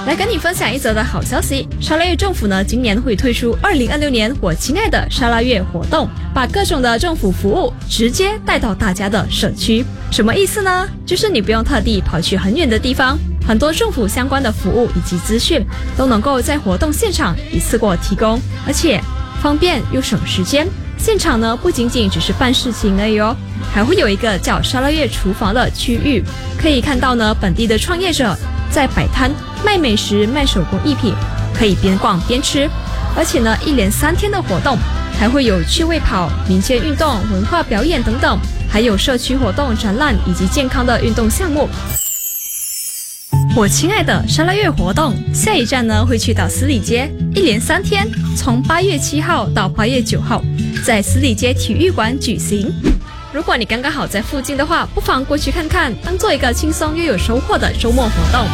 来跟你分享一则的好消息，沙拉越政府呢今年会推出2026年我亲爱的沙拉越活动，把各种的政府服务直接带到大家的社区。什么意思呢？就是你不用特地跑去很远的地方，很多政府相关的服务以及资讯都能够在活动现场一次过提供，而且方便又省时间。现场呢不仅仅只是办事情而已哦，还会有一个叫沙拉越厨房的区域，可以看到呢本地的创业者在摆摊卖美食、卖手工艺品，可以边逛边吃。而且呢一连3天的活动还会有趣味跑、民间运动、文化表演等等，还有社区活动、展览以及健康的运动项目。我亲爱的沙拉越活动下一站呢会去到十里街，一连3天，从8月7号到8月9号，在十里街体育馆举行。如果你刚刚好在附近的话，不妨过去看看，当做一个轻松又有收获的周末活动。